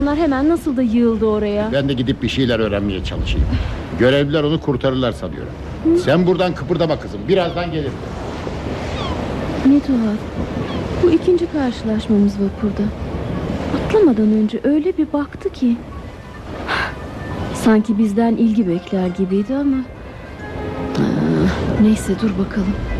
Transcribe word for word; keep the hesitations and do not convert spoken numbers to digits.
Onlar hemen nasıl da yığıldı oraya. Ben de gidip bir şeyler öğrenmeye çalışayım. Görevliler onu kurtarırlar sanıyorum. Hı? Sen buradan kıpırdama kızım, birazdan gelirim. Ne tuhaf. Bu ikinci karşılaşmamız vapurda. Atlamadan önce öyle bir baktı ki, sanki bizden ilgi bekler gibiydi ama... Aa, neyse dur bakalım.